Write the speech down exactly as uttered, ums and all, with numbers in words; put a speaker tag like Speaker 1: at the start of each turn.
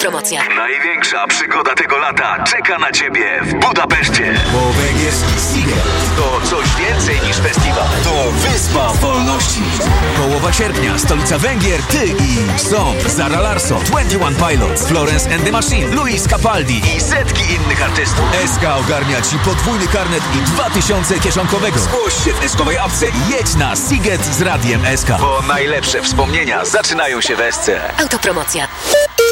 Speaker 1: Autopromocja.
Speaker 2: Największa przygoda tego lata czeka na Ciebie w Budapeszcie.
Speaker 3: Bo węgierski Seagull
Speaker 2: To coś więcej niż festiwal.
Speaker 3: to wyspa wolności. Połowa sierpnia, stolica Węgier, ty i Song, Zara Larsson, dwadzieścia jeden Pilots, Florence and the Machine, Luis Capaldi
Speaker 2: I setki innych artystów.
Speaker 3: S K ogarnia ci podwójny karnet i dwa tysiące kieszonkowego. Zgłoś się w dyskowej apce i jedź na Seagate z Radiem S K.
Speaker 2: Bo najlepsze wspomnienia zaczynają się w Esce.
Speaker 1: Autopromocja.